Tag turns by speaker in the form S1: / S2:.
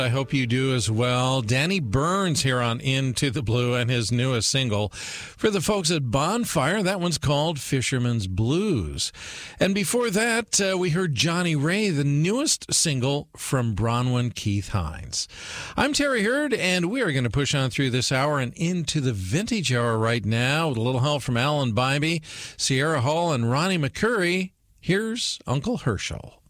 S1: I hope you do as well. Danny Burns here on Into the Blue and his newest single. For the folks at Bonfire, that one's called Fisherman's Blues. And before that, we heard Johnny Ray, the newest single from Bronwyn Keith Hines. I'm Terry Hurd, and we are going to push on through this hour and into the Vintage Hour right now with a little help from Alan Bybee, Sierra Hall, and Ronnie McCurry. Here's Uncle Herschel.